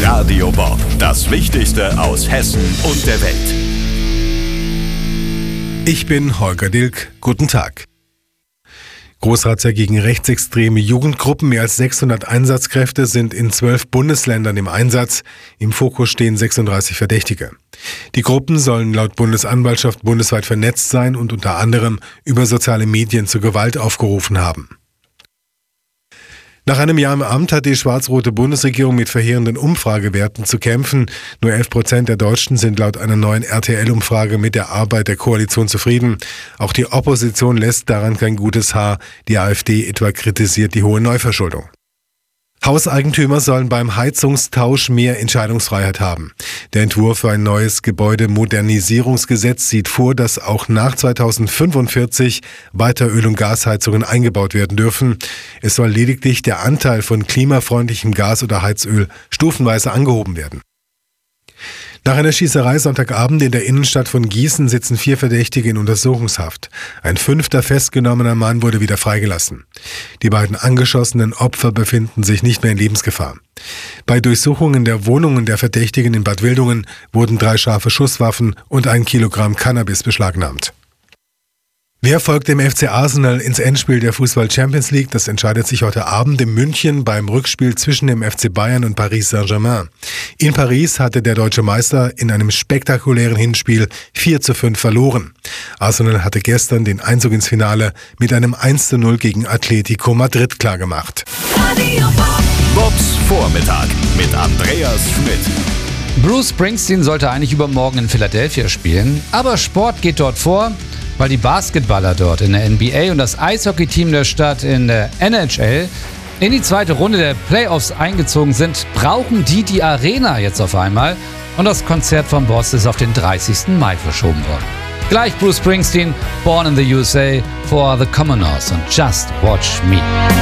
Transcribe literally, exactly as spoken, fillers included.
Radio Bob, das Wichtigste aus Hessen und der Welt. Ich bin Holger Dilk. Guten Tag. Großrazzia gegen rechtsextreme Jugendgruppen. Mehr als sechshundert Einsatzkräfte sind in zwölf Bundesländern im Einsatz. Im Fokus stehen sechsunddreißig Verdächtige. Die Gruppen sollen laut Bundesanwaltschaft bundesweit vernetzt sein und unter anderem über soziale Medien zur Gewalt aufgerufen haben. Nach einem Jahr im Amt hat die schwarz-rote Bundesregierung mit verheerenden Umfragewerten zu kämpfen. Nur elf Prozent der Deutschen sind laut einer neuen R T L-Umfrage mit der Arbeit der Koalition zufrieden. Auch die Opposition lässt daran kein gutes Haar. Die AfD etwa kritisiert die hohe Neuverschuldung. Hauseigentümer sollen beim Heizungstausch mehr Entscheidungsfreiheit haben. Der Entwurf für ein neues Gebäudemodernisierungsgesetz sieht vor, dass auch nach zweitausendfünfundvierzig weiter Öl- und Gasheizungen eingebaut werden dürfen. Es soll lediglich der Anteil von klimafreundlichem Gas oder Heizöl stufenweise angehoben werden. Nach einer Schießerei Sonntagabend in der Innenstadt von Gießen sitzen vier Verdächtige in Untersuchungshaft. Ein fünfter festgenommener Mann wurde wieder freigelassen. Die beiden angeschossenen Opfer befinden sich nicht mehr in Lebensgefahr. Bei Durchsuchungen der Wohnungen der Verdächtigen in Bad Wildungen wurden drei scharfe Schusswaffen und ein Kilogramm Cannabis beschlagnahmt. Wer folgt dem F C Arsenal ins Endspiel der Fußball-Champions League? Das entscheidet sich heute Abend in München beim Rückspiel zwischen dem F C Bayern und Paris Saint-Germain. In Paris hatte der deutsche Meister in einem spektakulären Hinspiel vier zu fünf verloren. Arsenal hatte gestern den Einzug ins Finale mit einem eins zu null gegen Atletico Madrid klargemacht. Bobs Vormittag mit Andreas Schmidt. Bruce Springsteen sollte eigentlich übermorgen in Philadelphia spielen, aber Sport geht dort vor. Weil die Basketballer dort in der N B A und das Eishockeyteam der Stadt in der N H L in die zweite Runde der Playoffs eingezogen sind, brauchen die die Arena jetzt auf einmal und das Konzert vom Boss ist auf den dreißigsten Mai verschoben worden. Gleich Bruce Springsteen, Born in the U S A for the Commoners und Just Watch Me.